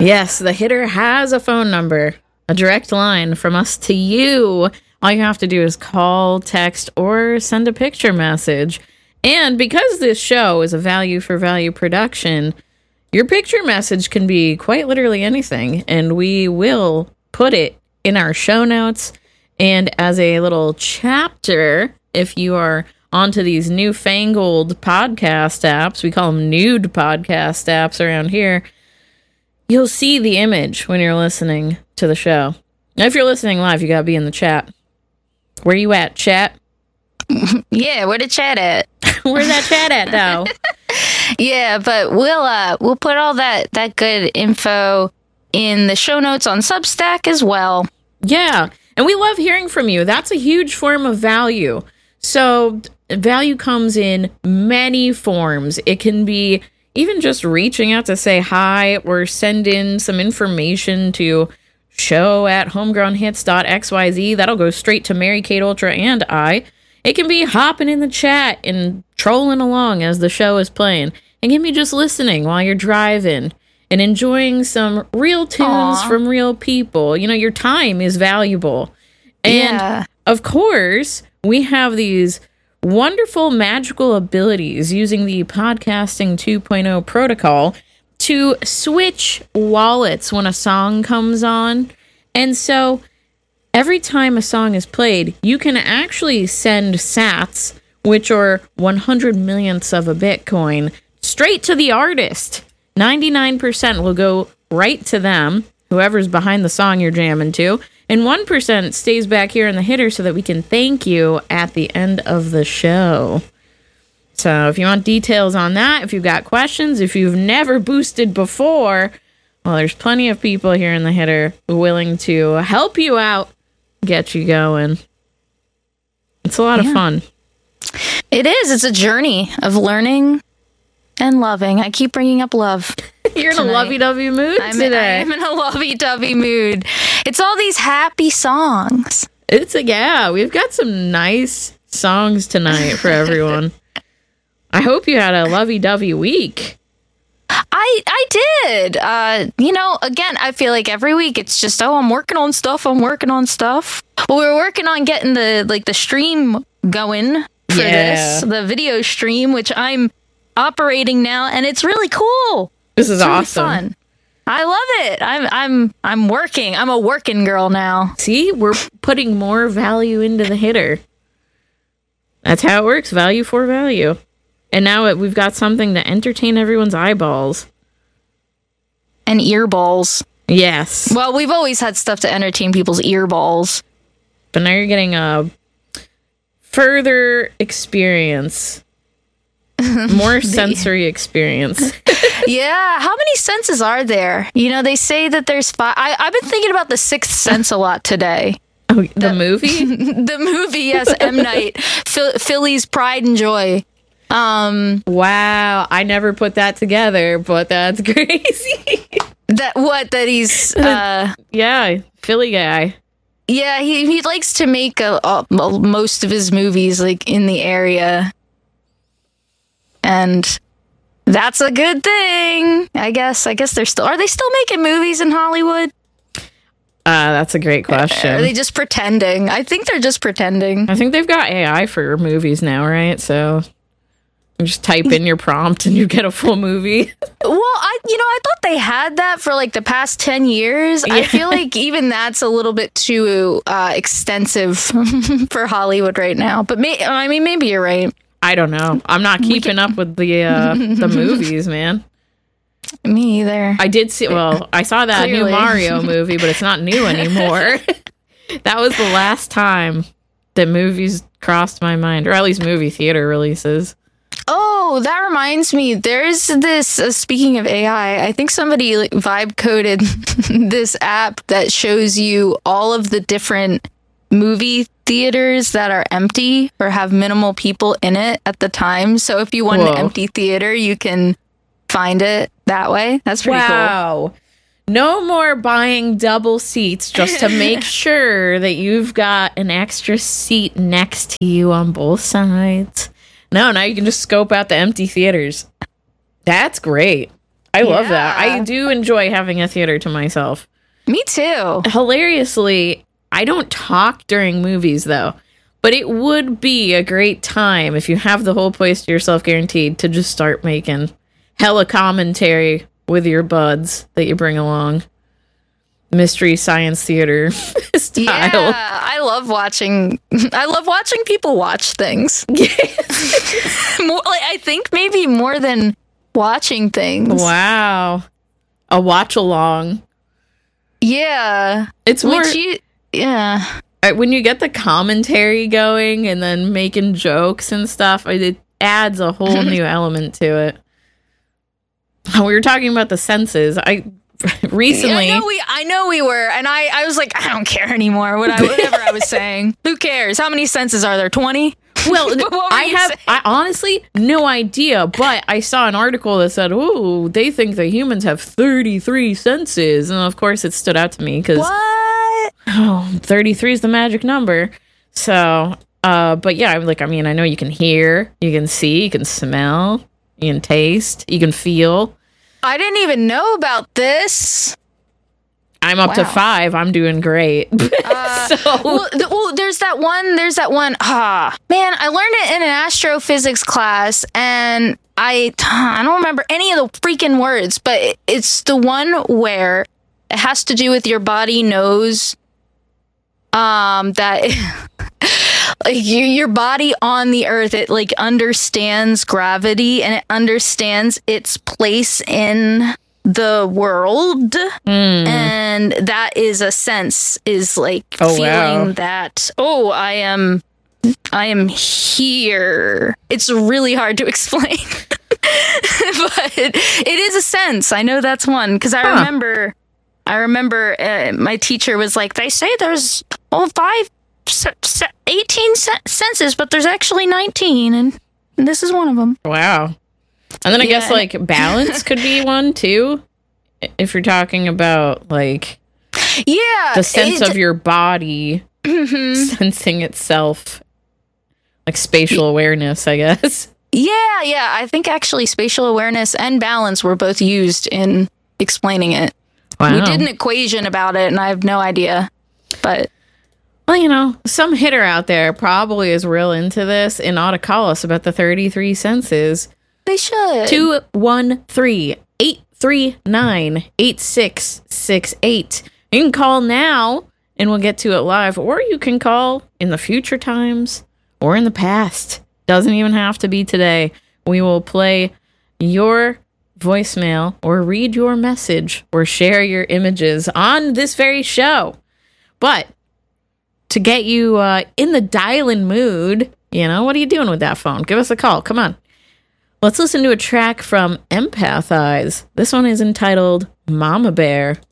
Yes, the hitter has a phone number, a direct line from us to you. All you have to do is call, text, or send a picture message. And because this show is a value for value production, your picture message can be quite literally anything, and we will put it in our show notes and as a little chapter if you are onto these newfangled podcast apps. We call them nude podcast apps around here. You'll see the image when you're listening to the show. Now, if you're listening live, you gotta be in the chat. Where you at, chat? Yeah, where the chat at? Where's that chat at, though? Yeah, but we'll put all that good info in the show notes on Substack as well. Yeah, and we love hearing from you. That's a huge form of value. So value comes in many forms. It can be even just reaching out to say hi or send in some information to show@homegrownhits.xyz. That'll go straight to Mary Kate Ultra and I. It can be hopping in the chat and trolling along as the show is playing. It can be just listening while you're driving and enjoying some real tunes from real people. You know, your time is valuable. And of course, we have these wonderful magical abilities using the Podcasting 2.0 protocol to switch wallets when a song comes on. And so every time a song is played, you can actually send sats, which are 100 millionths of a Bitcoin, straight to the artist. 99% will go right to them, whoever's behind the song you're jamming to, and 1% stays back here in the hitter so that we can thank you at the end of the show. So if you want details on that, if you've got questions, if you've never boosted before, well, there's plenty of people here in the hitter willing to help you out, get you going. It's a lot of fun. It is. It's a journey of learning and loving. I keep bringing up love. You're in a lovey-dovey mood today. I'm in a lovey-dovey mood. It's all these happy songs. We've got some nice songs tonight for everyone. I hope you had a lovey-dovey week. I did. Again, I feel like every week it's just, I'm working on stuff. Well, we're working on getting the stream going for this, the video stream, which I'm operating now, and it's really cool. This is awesome. Really fun. I love it. I'm working. I'm a working girl now. See, we're putting more value into the hitter. That's how it works. Value for value. And now we've got something to entertain everyone's eyeballs. And earballs. Yes. Well, we've always had stuff to entertain people's earballs. But now you're getting a further experience. More sensory experience. Yeah. How many senses are there? You know, they say that there's 5. I've been thinking about The Sixth Sense a lot today. Oh, the movie? The movie, yes. M. Night. Philly's Pride and Joy. Wow, I never put that together, but that's crazy. That he's Philly guy. Yeah, he likes to make most of his movies like in the area, and that's a good thing. I guess are they still making movies in Hollywood? That's a great question. Are they just pretending? I think they're just pretending. I think they've got AI for movies now, right? So you just type in your prompt and you get a full movie. Well, I thought they had that for like the past 10 years. Yeah. I feel like even that's a little bit too extensive for Hollywood right now. But maybe you're right. I don't know. I'm not keeping up with the movies, man. Me either. I did see. Well, I saw that new Mario movie, but it's not new anymore. That was the last time that movies crossed my mind, or at least movie theater releases. Oh, that reminds me. There's this, speaking of AI, I think somebody vibe coded this app that shows you all of the different movie theaters that are empty or have minimal people in it at the time. So if you want an empty theater, you can find it that way. That's pretty cool. Wow. No more buying double seats just to make sure that you've got an extra seat next to you on both sides. No, now you can just scope out the empty theaters. That's great. I love that. I do enjoy having a theater to myself. Me too. Hilariously, I don't talk during movies, though. But it would be a great time if you have the whole place to yourself guaranteed to just start making hella commentary with your buds that you bring along. Mystery science theater style. Yeah, I love watching people watch things. I think maybe more than watching things. Wow. A watch along. Yeah. It's more... yeah. When you get the commentary going and then making jokes and stuff, it adds a whole new element to it. We were talking about the senses. Recently... I know we were, and I was like, I don't care anymore. Whatever I was saying. Who cares? How many senses are there? 20? Well, I honestly no idea, but I saw an article that said, oh, they think that humans have 33 senses. And of course it stood out to me because... What? Oh, 33 is the magic number. So, but yeah, I know you can hear, you can see, you can smell, you can taste, you can feel. I didn't even know about this. I'm up to 5. I'm doing great. There's that one. Man, I learned it in an astrophysics class, and I don't remember any of the freaking words, but it's the one where it has to do with your body knows that like your body on the earth, it like understands gravity and it understands its place in the world, and that is a sense, is like feeling that I am here. It's really hard to explain. But it is a sense. I know that's one because I remember my teacher was like, they say there's 18 senses, but there's actually 19, and this is one of them. Wow. And then I guess like balance could be one too, if you're talking about like the sense of your body sensing itself, like spatial awareness, I guess. Yeah. I think actually spatial awareness and balance were both used in explaining it. Wow. We did an equation about it, and I have no idea, but... Well, some hitter out there probably is real into this and ought to call us about the 33 senses. They should. 213-839-8668. You can call now, and we'll get to it live, or you can call in the future times or in the past. Doesn't even have to be today. We will play your voicemail or read your message or share your images on this very show. But to get you in the dial-in mood, what are you doing with that phone? Give us a call. Come on. Let's listen to a track from Empath Eyes. This one is entitled Mama Bear.